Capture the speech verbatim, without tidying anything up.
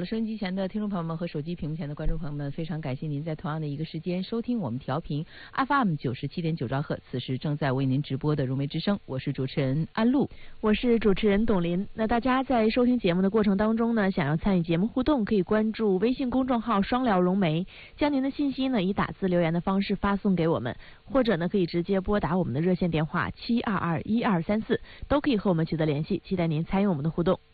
了，收音机前的听众朋友们和手机屏幕前的观众朋友们，非常感谢您在同样的一个时间收听我们调频 F M 九十七点九兆赫，此时正在为您直播的《融媒之声》，我是主持人安露， 我是主持人董琳。那大家在收听节目的过程当中呢，想要参与节目互动，可以关注微信公众号“双聊融媒”，将您的信息呢以打字留言的方式发送给我们，或者呢可以直接拨打我们的热线电话七二二一二三四，都可以和我们取得联系。期待您参与我们的互动。